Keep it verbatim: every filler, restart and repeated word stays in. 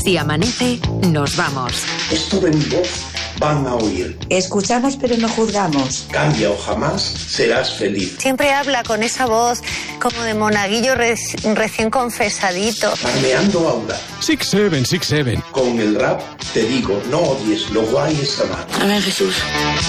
Si amanece, nos vamos. Esto de mi voz van a oír. Escuchamos pero no juzgamos. Cambia o jamás serás feliz. Siempre habla con esa voz como de monaguillo reci- recién confesadito. Farmeando aura. Six Seven, Six Seven. Con el rap te digo, no odies, lo guay es amar. Amén, Jesús.